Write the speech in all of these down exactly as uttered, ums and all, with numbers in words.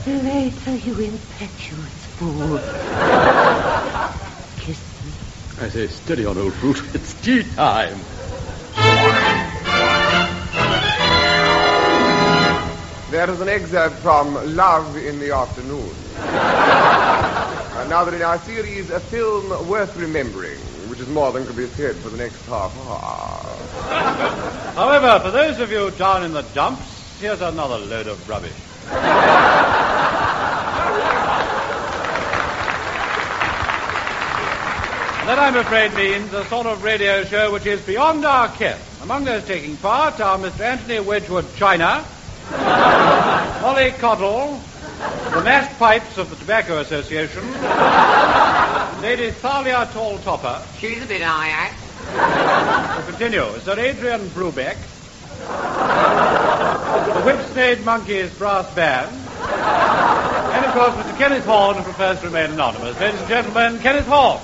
Later, you impetuous fool. Kiss me. I say, steady on, old fruit. It's tea time. There is an excerpt from Love in the Afternoon. And now that in our series, a film worth remembering, which is more than could be said for the next half hour. However, for those of you down in the dumps, here's another load of rubbish. That, I'm afraid, means a sort of radio show which is beyond our ken. Among those taking part are Mister Anthony Wedgwood China, Molly Coddle, the massed pipes of the Tobacco Association, Lady Thalia Tall Topper. She's a bit high, To continue, Sir Adrian Brubeck, the Whipsnade Monkeys Brass Band, and, of course, Mister Kenneth Horne, who prefers to remain anonymous. Ladies and gentlemen, Kenneth Horne.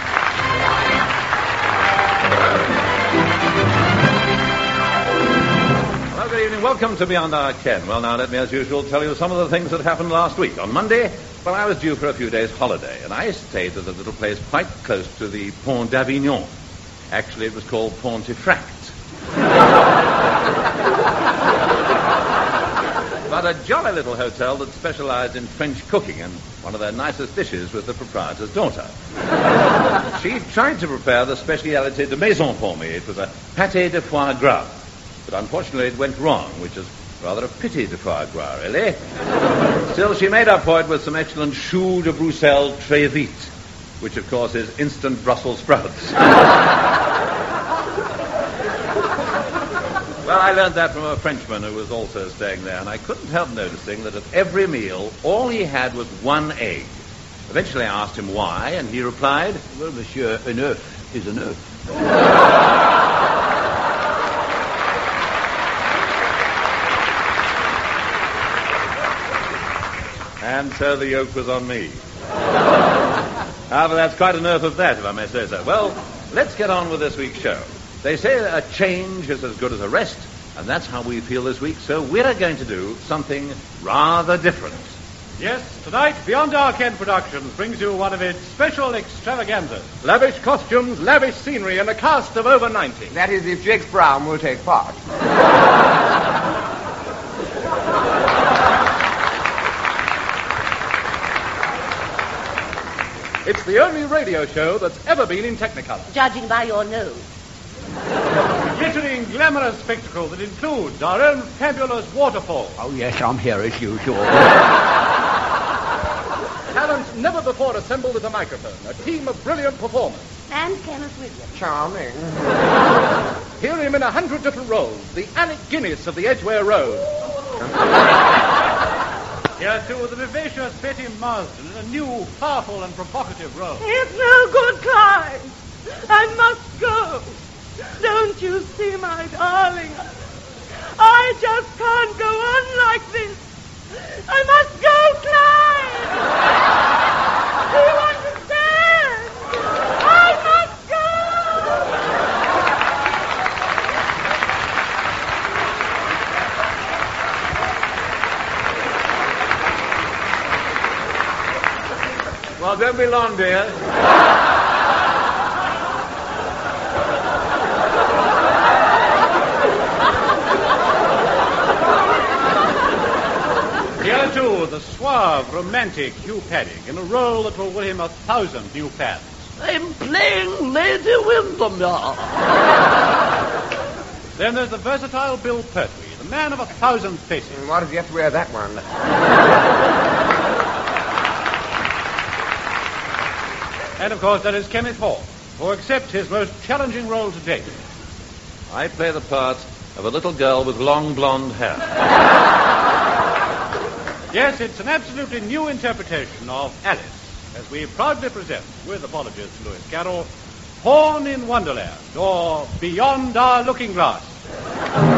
Well, good evening. Welcome to Beyond Our Ken. Well, now, let me, as usual, tell you some of the things that happened last week. On Monday, well, I was due for a few days' holiday, and I stayed at a little place quite close to the Pont d'Avignon. Actually, it was called Pontefract. But a jolly little hotel that specialized in French cooking, and one of their nicest dishes was the proprietor's daughter. She tried to prepare the spécialité de maison for me. It was a pâté de foie gras. But unfortunately it went wrong, which is rather a pity de foie gras, really. Still, she made up for it with some excellent choux de Bruxelles très vite, which, of course, is instant Brussels sprouts. Well, I learned that from a Frenchman who was also staying there, and I couldn't help noticing that at every meal, all he had was one egg. Eventually I asked him why, and he replied, Well, monsieur, an œuf is an œuf. And so the yoke was on me. However, that's quite an earth of that, if I may say so. Well, let's get on with this week's show. They say a change is as good as a rest, and that's how we feel this week, so we're going to do something rather different. Yes, tonight, Beyond Our Ken Productions brings you one of its special extravaganzas. Lavish costumes, lavish scenery, and a cast of over ninety. That is, if Jakes Brown will take part. It's the only radio show that's ever been in Technicolor. Judging by your nose. A glittering, glamorous spectacle that includes our own fabulous waterfall. Oh, yes, I'm here as usual. Talent never before assembled at a microphone. A team of brilliant performers. And Kenneth Williams. Charming. Hear him in a hundred different roles. The Alec Guinness of the Edgware Road. Here, too, the vivacious Betty Marsden in a new, powerful, and provocative role. It's no good, Clyde. I must go. Don't you see, my darling? I just can't go on like this. I must go, Clyde. Do you understand? I must go. Well, don't be long, dear. Here, too, the suave, romantic Hugh Paddick in a role that will win him a thousand new fans. I'm playing Lady Windermere. Then there's the versatile Bill Pertwee, the man of a thousand faces. And why does he have to wear that one? And, of course, there is Kenneth Horne, who accepts his most challenging role to date. I play the part of a little girl with long blonde hair. Yes, it's an absolutely new interpretation of Alice, as we proudly present, with apologies to Lewis Carroll, Horne in Wonderland, or Beyond Our Looking Glass.